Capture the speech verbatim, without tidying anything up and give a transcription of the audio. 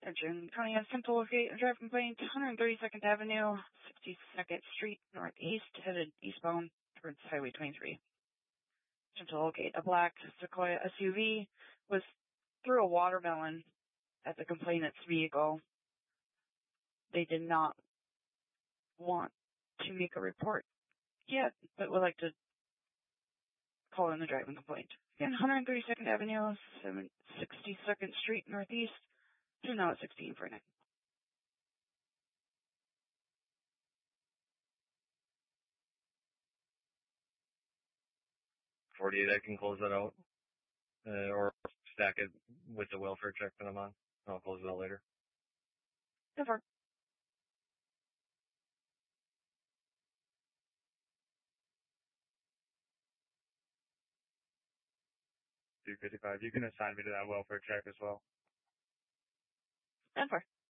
Attention, County of Central Gate, a drive complaint, one thirty-second Avenue, sixty-second Street, Northeast, headed eastbound towards Highway twenty-three. Central Gate, a black Sequoia S U V was through a watermelon at the complainant's vehicle. They did not want to make a report yet, but would like to call in the driving complaint. Again, one thirty-second Avenue, sixty-second Street, Northeast, to now at sixteen for nine. forty-eight, I can close that out. Uh, or stack it with the welfare check that I'm on. I'll close it out later. Go for it. two fifty-five. You can assign me to that welfare check as well. Go for it.